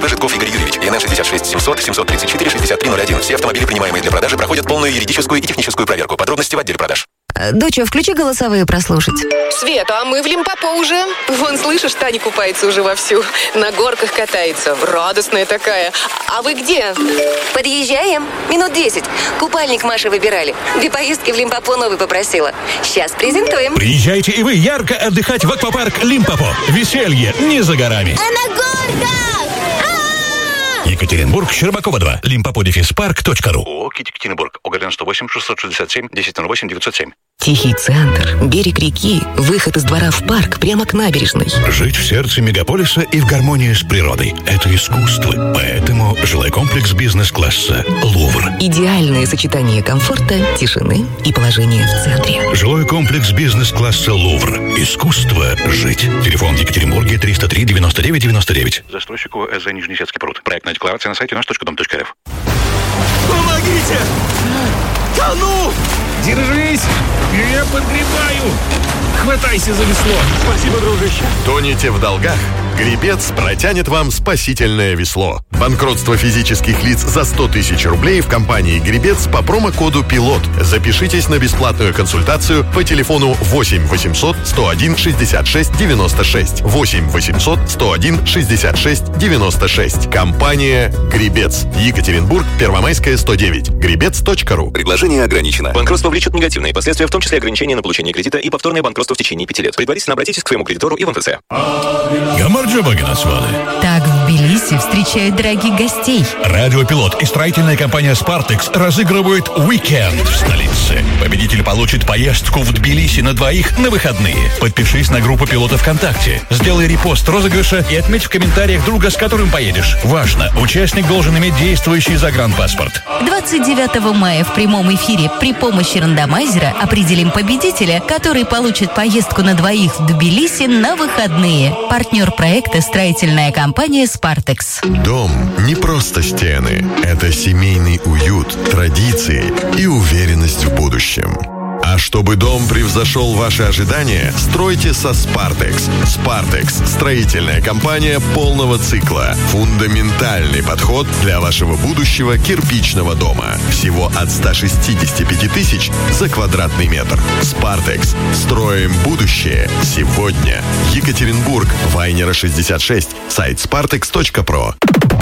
АПП Житков Игорь Юрьевич. ИНН 66 700 734 6301. Все автомобили, принимаемые для продажи, проходят полную юридическую и техническую проверку. Подробности в отделе продаж. Доча, включи голосовые прослушать. Света, а мы в Лимпопо уже. Вон, слышишь, Таня купается уже вовсю. На горках катается. Радостная такая. А вы где? Подъезжаем. Минут 10. Купальник Маши выбирали. Для поездки в Лимпопо новый попросила. Сейчас презентуем. Приезжайте и вы ярко отдыхать в аквапарк Лимпопо. Веселье не за горами. А на горках! Екатеринбург, Щербакова 2. limpopo-park.ru. ООО «Екатеринбург». ОГРН 108 667 1008 907. Тихий центр, берег реки, выход из двора в парк, прямо к набережной. Жить в сердце мегаполиса и в гармонии с природой – это искусство. Поэтому жилой комплекс бизнес-класса «Лувр». Идеальное сочетание комфорта, тишины и положения в центре. Жилой комплекс бизнес-класса «Лувр». Искусство жить. Телефон в Екатеринбурге 303 99 99. Застройщику СЗ Нижнесецкий пруд. Проектная декларация на сайте наш.дом.рф. Помогите! Тону! Держись! Я подгребаю! Хватайся за весло! Спасибо, дружище! Тонете в долгах? Гребец протянет вам спасительное весло. Банкротство физических лиц за 100 тысяч рублей в компании «Гребец» по промокоду «Пилот». Запишитесь на бесплатную консультацию по телефону 8 800 101 66 96. 8 800 101 66 96. Компания «Гребец». Екатеринбург, Первомайская, 109. Гребец.ру. Предложение ограничено. Банкротство влечет негативные последствия, в том числе ограничение на получение кредита и повторное банкротство в течение 5 лет. Предварительно обратитесь к своему кредитору и в МФЦ. Гамарджоба назвали. Так в Тбилиси встречают дорогих гостей. Радиопилот и строительная компания «Спартекс» разыгрывают уикенд в столице. Победитель получит поездку в Тбилиси на двоих на выходные. Подпишись на группу пилота ВКонтакте. Сделай репост розыгрыша и отметь в комментариях друга, с которым поедешь. Важно! Участник должен иметь действующий загранпаспорт. 29 мая в прямом эфире при помощи рандомайзера определим победителя, который получит поездку на двоих в Тбилиси на выходные. Партнер проекта строительная компания «Спартекс». Дом не просто стены. Это семейный уют, традиции и уверенность в будущем. А чтобы дом превзошел ваши ожидания, стройте со «Спартекс». «Спартекс» – строительная компания полного цикла. Фундаментальный подход для вашего будущего кирпичного дома. Всего от 165 тысяч за квадратный метр. «Спартекс». Строим будущее сегодня. Екатеринбург, Вайнера 66. Сайт spartex.pro.